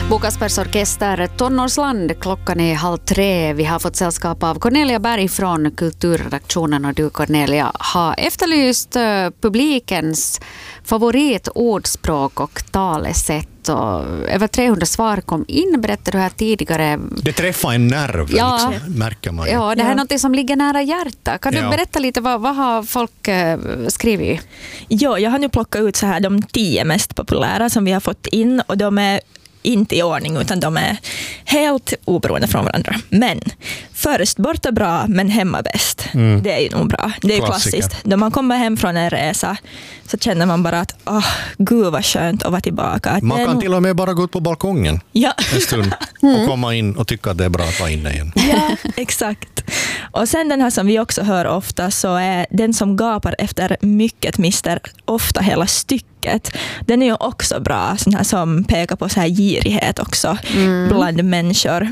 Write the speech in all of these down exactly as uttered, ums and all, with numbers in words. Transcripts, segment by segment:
Bokaspers orkester, Tonårsland, klockan är halv tre. Vi har fått sällskap av Cornelia Berg från kulturredaktionen, och du, Cornelia, har efterlyst uh, publikens favoritordspråk och talesätt. Och över trehundra svar kom in, berättade du här tidigare. Det träffar en nerv, ja, liksom, märker man ju. Ja, det här är ja. något som ligger nära hjärtat. Kan du ja. berätta lite, vad, vad har folk uh, skrivit? Ja, jag har nu plockat ut så här de tio mest populära som vi har fått in, och de är inte i ordning utan de är helt oberoende från varandra. Men först borta bra men hemma bäst. Mm. Det är ju nog bra. Det är Klassiker. klassiskt. Då man kommer hem från en resa så känner man bara att åh, oh, gud vad skönt att vara tillbaka. Att man kan nog... till och med bara gå ut på balkongen ja. en stund och komma in och tycka att det är bra att vara inne igen. Ja, exakt. Och sen den här som vi också hör ofta, så är den som gapar efter mycket mister ofta hela stycket. Den är ju också bra, sån här som pekar på så här girighet också mm. bland människor.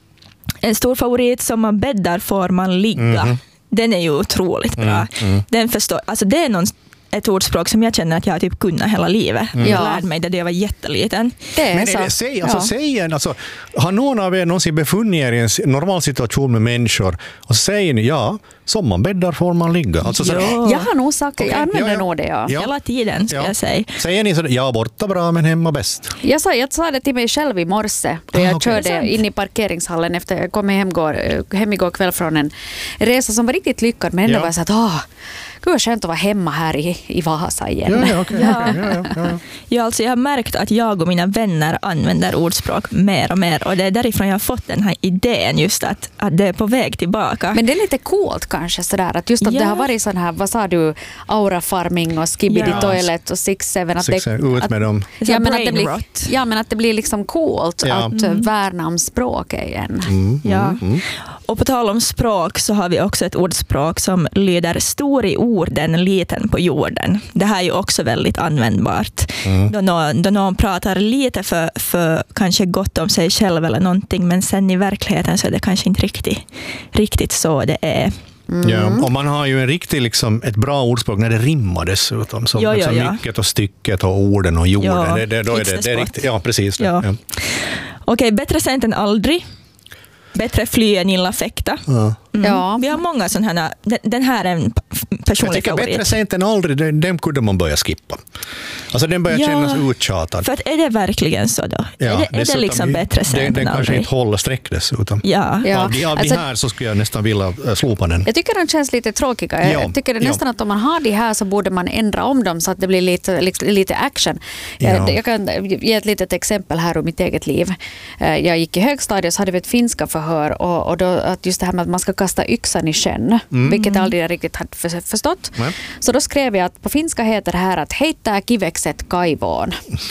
En stor favorit, som man bäddar får man ligga. Mm. Den är ju otroligt bra. Mm. Mm. Den förstår, alltså det är någon, ett ordspråk som jag känner att jag typ kunde hela livet. Mm. Jag lärde mig det när jag var jätteliten. Det är Men så. är det, säg, alltså, ja. säg en, alltså, har någon av er någonsin befunnit er i en normal situation med människor och så säger ni, ja, som man bäddar får man ligga. Alltså, så, ja. Jag har nog sagt, okay. jag använder ja, ja. nog det. Ja. Ja. Hela tiden ska ja. jag säga. Säger ni så, ja, borta bra men hemma bäst. Jag sa, jag sa det till mig själv i morse då jag ah, okay. körde in i parkeringshallen efter jag kom hem igår, hem igår kväll från en resa som var riktigt lyckad, men ändå ja. var så att åh, gud vad skönt att vara hemma här i, i Vasa igen. Ja, ja, okay, ja. Okay, ja, ja, ja. Ja, alltså jag har märkt att jag och mina vänner använder ordspråk mer och mer, och det är därifrån jag har fått den här idén just att, att det är på väg tillbaka. Men det är lite coolt kanske sådär, att just att ja. det har varit sån här, vad sa du, aura farming och skibidi ja. toilet och six seven, att six, det, ut att, med dem. Ja, men att det blir, ja, men att det blir liksom coolt ja. att mm. värna om språket igen. Mm, ja. mm, mm. Och på tal om språk så har vi också ett ordspråk som lyder stor i orden, liten på jorden. Det här är ju också väldigt användbart. Mm. Då, någon, då någon pratar lite för, för kanske gott om sig själv eller någonting, men sen i verkligheten så är det kanske inte riktigt, riktigt så det är. Mm. Ja, och man har ju en riktig, liksom, ett bra ordspråk när det rimmar dessutom. Som, ja, ja, liksom ja. mycket och stycket och orden och jorden. Ja, det, det, då är det, det är riktigt, ja, precis. Det. Ja. Ja. Okej, bättre sent än aldrig. Bättre fly än illa fäkta. Ja. Mm. Ja. Vi har många sådana här. Den, den här är en personlig jag tycker favorit. Bättre sent än aldrig, den, den kunde man börja skippa. Alltså den börjar ja, kännas uttjatad. För att är det verkligen så då? Ja, är det, är det liksom bättre sent den, än den aldrig? kanske inte håller streck dessutom. Ja. Ja. Av, de, av alltså, de här så skulle jag nästan vilja slopa den. Jag tycker den känns lite tråkiga. Jag ja. tycker det ja. nästan att om man har de här så borde man ändra om dem så att det blir lite, lite action. Ja. Jag, jag kan ge ett litet exempel här ur mitt eget liv. Jag gick i högstadiet så hade vi ett finska förhör, och, och då, att just det här med att man ska kasta yxan i sjön, mm. vilket jag aldrig riktigt hade för, förstått. Mm. Så då skrev jag att på finska heter det här att heittää kivekset kaivoon.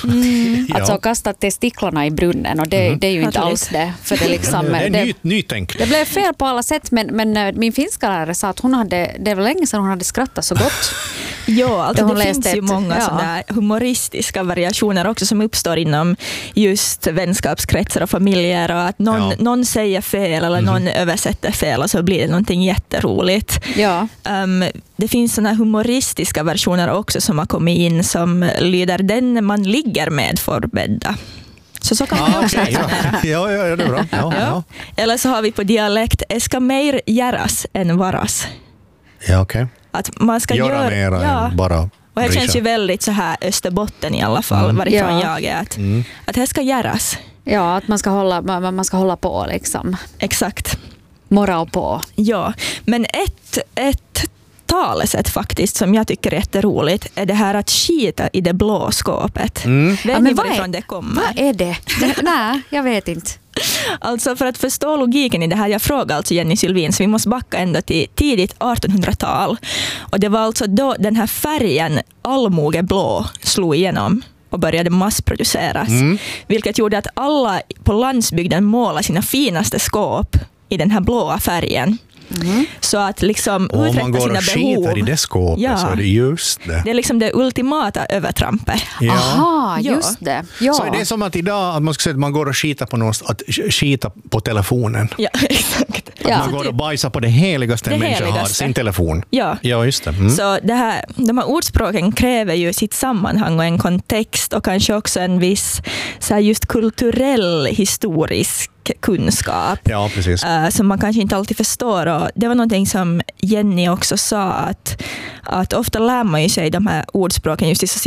Mm. Alltså ja. kasta testiklarna i brunnen, och det, mm. det är ju inte alls det. För det, liksom, det är det, ny, nytänk. det blev fel på alla sätt, men, men min finska lärare sa att hon hade, det var länge sedan hon hade skrattat så gott. Ja, alltså det finns ju ett, många ja. sådana humoristiska variationer också som uppstår inom just vänskapskretsar och familjer, och att någon, ja. någon säger fel eller någon mm. översätter fel och så blir det någonting jätteroligt. Ja. Um, det finns sådana humoristiska versioner också som har kommit in som lyder den man ligger med får bädda. Så så kan man ah, också okay, ja. ja, ja, det är bra. Ja, ja. Ja. Eller så har vi på dialekt, det ska mer göras än varas. Ja, okej. Okay. Att man ska göra göra mera ja. än bara och det brisha. känns ju väldigt så här Österbotten i alla fall, mm. varifrån ja. jag är. Att, mm. att det ska göras. Ja, att man ska hålla, man, man ska hålla på liksom. Exakt. Moral på. Ja, men ett, ett talesätt faktiskt som jag tycker är jätteroligt är det här att skita i det blå skåpet. Mm. Vet ja, ni vad varifrån är, det kommer? Vad är det? det nej, jag vet inte. Alltså för att förstå logiken i det här, jag frågade alltså Jenny Sylvin, så vi måste backa ända till tidigt artonhundratal. Och det var alltså då den här färgen allmogeblå slog igenom och började massproduceras. Mm. Vilket gjorde att alla på landsbygden målade sina finaste skåp i den här blåa färgen. Mm. Så att liksom och uträtta om man går sina och behov. skiter i det skåpet ja. så är det just det. Det är liksom det ultimata övertrampet. Ja. Aha, just ja. det. Ja. Så det är som att idag att man ska säga att man går och skiter på något, att skita på telefonen. Ja, exakt. Ja. Man går och bajsar på det heligaste en Det människa har, heligaste. sin telefon. Ja. Ja, just det. Mm. Så det här, de här ordspråken kräver ju sitt sammanhang och en kontext och kanske också en viss så här just kulturell historisk kunskap Ja, precis. uh, som man kanske inte alltid förstår. Och det var någonting som Jenny också sa, att, att ofta lär man ju sig de här ordspråken just i